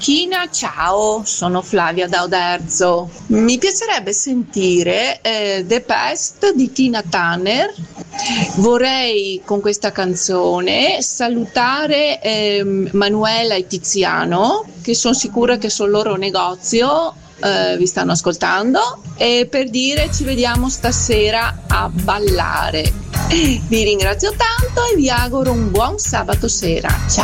China, ciao, sono Flavia da Oderzo. Mi piacerebbe sentire The Pest di Tina Turner. Vorrei con questa canzone salutare Manuela e Tiziano, che sono sicura che sul loro negozio vi stanno ascoltando, e per dire ci vediamo stasera a ballare. Vi ringrazio tanto e vi auguro un buon sabato sera. Ciao.